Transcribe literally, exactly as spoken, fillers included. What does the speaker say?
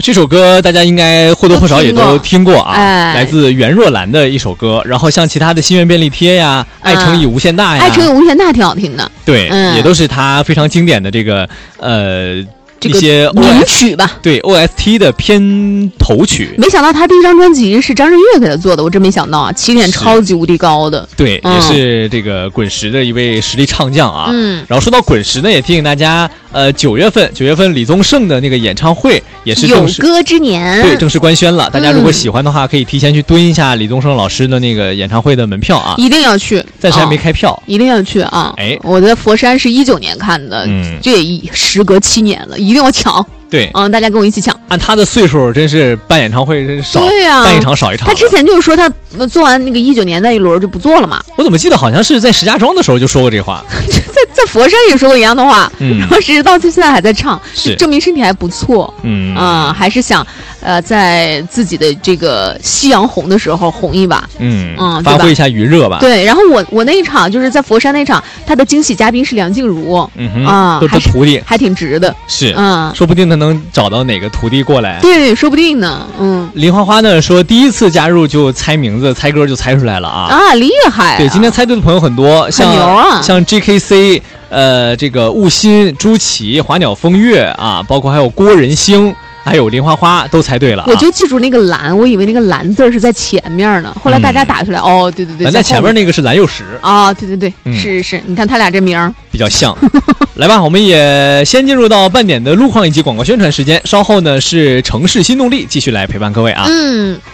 这首歌大家应该或多或少也都听过啊， 哎、 来自袁若兰的一首歌。然后像其他的心愿便利贴呀、爱乘以无限大呀， 爱乘以无限大挺好听的， 对、 嗯， 也都是他非常经典的这个呃。 这一些名曲吧， 对 O S T 的片头曲。 没想到他第一张专辑是张震岳给他做的，我真没想到啊，起点超级无敌高的。 对、嗯，也是这个滚石的一位实力唱将啊。 嗯， 然后说到滚石呢，也提醒大家，呃，九月份，九月份李宗盛的那个演唱会也是正式有歌之年， 对，正式官宣了。大家如果喜欢的话，嗯、可以提前去蹲一下李宗盛老师的那个演唱会的门票啊， 一定要去， 暂时还没开票， 哦、一定要去啊！ 哎， 我在佛山是一九年看的， 嗯， 这也时隔七年了，一定要抢。 对， 嗯，大家跟我一起抢。 按他的岁数，真是办演唱会真是少， 对呀、啊， 办一场少一场。 他之前就是说他做完那个一九年那一轮就不做了嘛。 我怎么记得好像是在石家庄的时候就说过这话， 在在佛山也说过一样的话， 嗯， 然后直到现在还在唱， 是证明身体还不错， 嗯啊、呃，还是想呃在自己的这个夕阳红的时候红一把， 嗯嗯， 发挥一下余热吧。 对，然后我我那一场就是在佛山那场，他的惊喜嘉宾是梁静茹， 嗯哼啊， 都是徒弟， 还挺值的， 是， 嗯， 说不定他能找到哪个徒弟过来， 对，说不定呢，嗯。 林花花呢说第一次加入就猜名字猜歌就猜出来了啊啊，厉害、啊！ 对，今天猜对的朋友很多，像很牛啊， 像 J K C， 呃，这个雾心、朱琪、华鸟风月啊，包括还有郭仁星。还有林花花都猜对了、啊， 我就记住那个蓝，我以为那个蓝字是在前面呢，后来大家打出来，嗯、哦，对对对， 蓝在前面那个是蓝又时啊、哦，对对对， 嗯、 是是，你看他俩这名儿比较像。来吧，我们也先进入到半点的路况以及广告宣传时间，稍后呢是城市新动力，继续来陪伴各位啊。 嗯。